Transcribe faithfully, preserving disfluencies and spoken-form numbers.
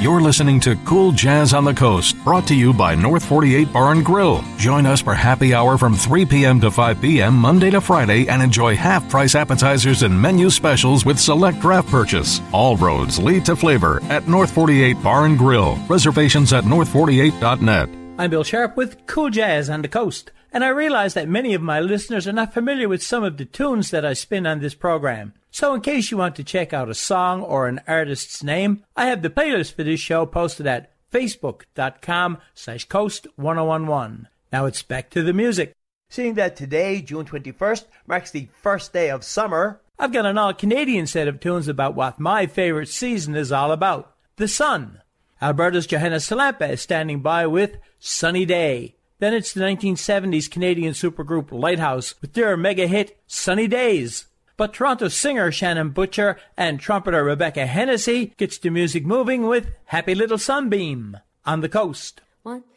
You're listening to Cool Jazz on the Coast, brought to you by North forty-eight Bar and Grill. Join us for happy hour from three p.m. to five p.m. Monday to Friday and enjoy half-price appetizers and menu specials with select draft purchase. All roads lead to flavor at North forty-eight Bar and Grill. Reservations at north forty-eight dot net. I'm Bill Sharp with Cool Jazz on the Coast, and I realize that many of my listeners are not familiar with some of the tunes that I spin on this program. So in case you want to check out a song or an artist's name, I have the playlist for this show posted at facebook.com slash coast1011. Now it's back to the music. Seeing that today, June twenty-first, marks the first day of summer, I've got an all-Canadian set of tunes about what my favorite season is all about, the sun. Alberta's Johanna Salampa is standing by with Sunny Day. Then it's the nineteen seventies Canadian supergroup Lighthouse with their mega hit Sunny Days. But Toronto singer Shannon Butcher and trumpeter Rebecca Hennessy gets the music moving with Happy Little Sunbeam on the Coast. One,